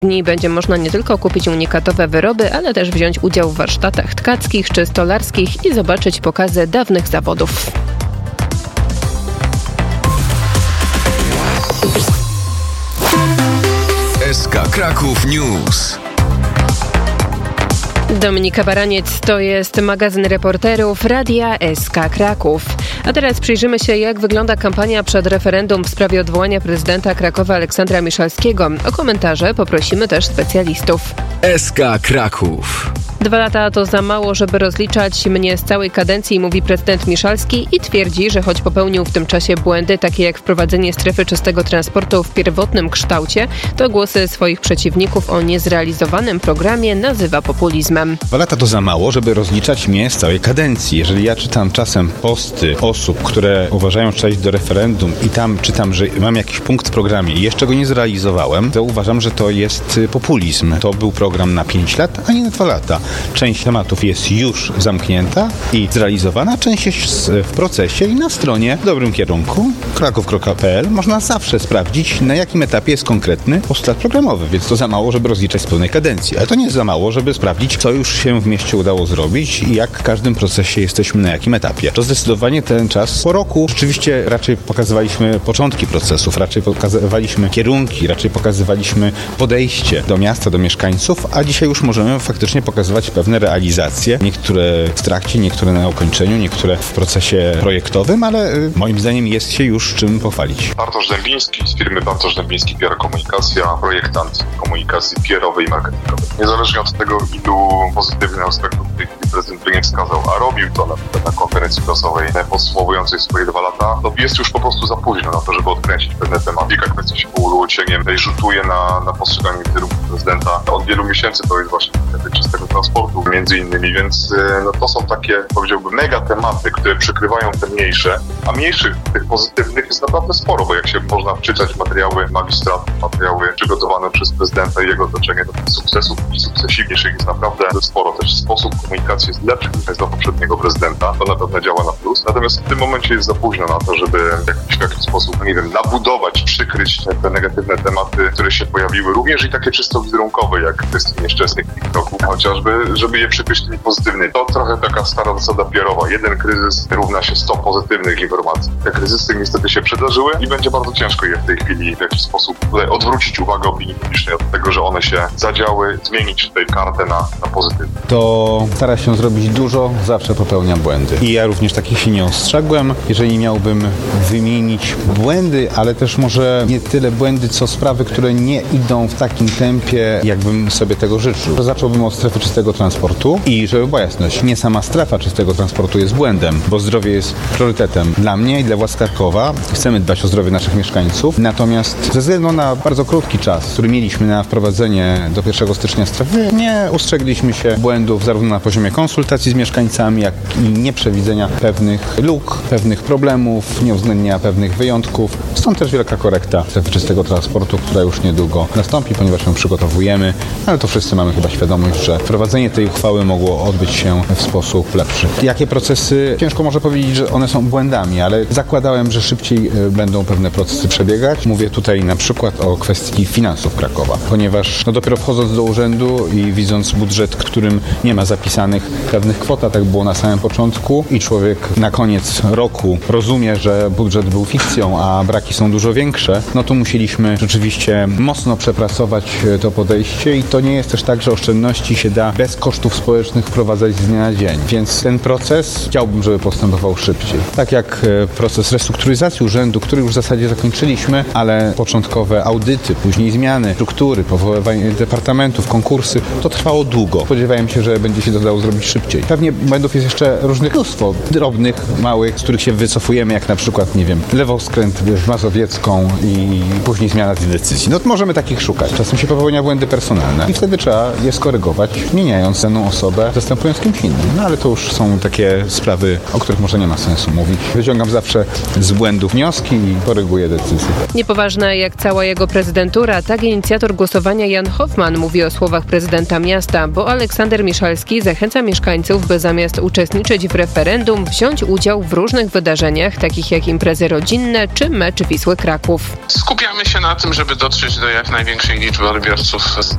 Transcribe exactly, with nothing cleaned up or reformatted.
dni będzie można nie tylko kupić unikatowe wyroby, ale też wziąć udział w warsztatach tkackich czy stolarskich i zobaczyć pokazy dawnych zawodów. S K Kraków News. Dominika Baraniec, to jest magazyn reporterów Radia S K Kraków. A teraz przyjrzymy się, jak wygląda kampania przed referendum w sprawie odwołania prezydenta Krakowa Aleksandra Miszalskiego. O komentarze poprosimy też specjalistów. S K Kraków. Dwa lata to za mało, żeby rozliczać mnie z całej kadencji, mówi prezydent Miszalski i twierdzi, że choć popełnił w tym czasie błędy, takie jak wprowadzenie strefy czystego transportu w pierwotnym kształcie, to głosy swoich przeciwników o niezrealizowanym programie nazywa populizmem. Dwa lata to za mało, żeby rozliczać mnie z całej kadencji. Jeżeli ja czytam czasem posty osób, które uważają, że trzeba iść do referendum i tam czytam, że mam jakiś punkt w programie i jeszcze go nie zrealizowałem, to uważam, że to jest populizm. To był program na pięć lat, a nie na dwa lata. Część tematów jest już zamknięta i zrealizowana, część jest w procesie i na stronie w dobrym kierunku kraków kropka p l można zawsze sprawdzić, na jakim etapie jest konkretny postulat programowy, więc to za mało, żeby rozliczać z pełnej kadencji, ale to nie jest za mało, żeby sprawdzić, co już się w mieście udało zrobić i jak w każdym procesie jesteśmy na jakim etapie. To zdecydowanie ten czas po roku rzeczywiście raczej pokazywaliśmy początki procesów, raczej pokazywaliśmy kierunki, raczej pokazywaliśmy podejście do miasta, do mieszkańców, a dzisiaj już możemy faktycznie pokazywać pewne realizacje, niektóre w trakcie, niektóre na ukończeniu, niektóre w procesie projektowym, ale y, moim zdaniem jest się już czym pochwalić. Bartosz Dębiński z firmy Bartosz Dębiński P R Komunikacja, projektant komunikacji P R owej i marketingowej. Niezależnie od tego, ilu pozytywnych aspektów w tej chwili prezydent by nie wskazał, a robił to na przykład na konferencji prasowej podsumowującej swoje dwa lata, to jest już po prostu za późno na to, żeby odkręcić pewne tematy. Jaka kwestia się położyło cieniem, rzutuje na, na postrzeganie kierunku prezydenta. Od wielu miesięcy to jest właśnie kwestia czystego transportu między innymi, więc no, to są takie, powiedziałbym, mega tematy, które przykrywają te mniejsze, a mniejszych tych pozytywnych jest naprawdę sporo, bo jak się można wczytać materiały magistratów, materiały przygotowane przez prezydenta i jego otoczenie, to tych sukcesów i sukcesywniejszych jest naprawdę sporo. Też sposób komunikacji jest lepszy niż dla poprzedniego prezydenta, to na pewno działa na plus. Natomiast w tym momencie jest za późno na to, żeby w jakiś sposób, nie wiem, nabudować, przykryć te, te negatywne tematy, które się pojawiły, również i takie czysto wizerunkowe, jak kwestie nieszczęsnych TikToków, chociażby, żeby je przykryć tymi pozytywnymi. To trochę taka stara zasada P R owa. Jeden kryzys równa się sto pozytywnych informacji. Te kryzysy niestety się przydarzyły i będzie bardzo ciężko je w tej chwili w jakiś sposób tutaj odwrócić uwagę opinii publicznej od tego, że one się zadziały, zmienić tutaj kartę na, na pozytywne. To stara się zrobić dużo, zawsze popełnia błędy. I ja również takich się nie ostrzegłem. Jeżeli miałbym wymienić błędy, ale też może nie tyle błędy, co sprawy, które nie idą w takim tempie, jakbym sobie tego życzył. Zacząłbym od strefy czystego transportu i żeby była jasność, nie sama strefa czystego transportu jest błędem, bo zdrowie jest priorytetem dla mnie i dla władz Krakowa. Chcemy dbać o zdrowie naszych mieszkańców, natomiast ze względu na bardzo krótki czas, który mieliśmy na wprowadzenie do pierwszego stycznia strefy, nie ustrzegliśmy się błędów zarówno na poziomie konsultacji z mieszkańcami, jak i nieprzewidzenia pewnych luk, pewnych problemów, nieuwzględnienia pewnych wyjątków. Stąd też wielka korekta strefy czystego transportu, która już niedługo nastąpi, ponieważ ją przygotowujemy, ale to wszyscy mamy chyba świadomość, że wprowadzenie tej uchwały mogło odbyć się w sposób lepszy. Jakie procesy? Ciężko może powiedzieć, że one są błędami, ale zakładałem, że szybciej będą pewne procesy przebiegać. Mówię tutaj na przykład o kwestii finansów Krakowa, ponieważ no dopiero wchodząc do urzędu i widząc budżet, w którym nie ma zapisanych pewnych kwot, a tak było na samym początku i człowiek na koniec roku rozumie, że budżet był fikcją, a braki są dużo większe, no to musieliśmy rzeczywiście mocno przepracować to podejście i to nie jest też tak, że oszczędności się da bez kosztów społecznych wprowadzać z dnia na dzień. Więc ten proces chciałbym, żeby postępował szybciej. Tak jak proces restrukturyzacji urzędu, który już w zasadzie zakończyliśmy, ale początkowe audyty, później zmiany struktury, powoływanie departamentów, konkursy, to trwało długo. Spodziewałem się, że będzie się to dało zrobić szybciej. Pewnie błędów jest jeszcze różnych mnóstwo, drobnych, małych, z których się wycofujemy, jak na przykład, nie wiem, lewoskręt w Mazowiecką i później zmiana tej decyzji. No to możemy takich szukać. Czasem się popełnia błędy personalne. niewykonalne. I wtedy trzeba je skorygować, zmieniając daną osobę, zastępując kimś innym. No ale to już są takie sprawy, o których może nie ma sensu mówić. Wyciągam zawsze z błędów wnioski i koryguję decyzje. Niepoważna jak cała jego prezydentura, tak inicjator głosowania Jan Hoffman mówi o słowach prezydenta miasta, bo Aleksander Miszalski zachęca mieszkańców, by zamiast uczestniczyć w referendum, wziąć udział w różnych wydarzeniach, takich jak imprezy rodzinne czy mecz Wisły Kraków. Skupiamy się na tym, żeby dotrzeć do jak największej liczby odbiorców z